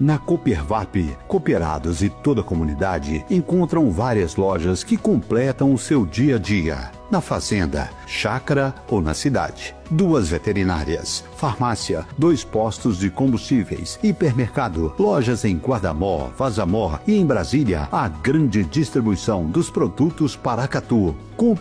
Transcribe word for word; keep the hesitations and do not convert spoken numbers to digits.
Na Coopervap, cooperados e toda a comunidade encontram várias lojas que completam o seu dia a dia. Na fazenda, chácara ou na cidade. Duas veterinárias, farmácia, dois postos de combustíveis, hipermercado, lojas em Guardamó, Vazamó e em Brasília, a grande distribuição dos produtos Paracatu.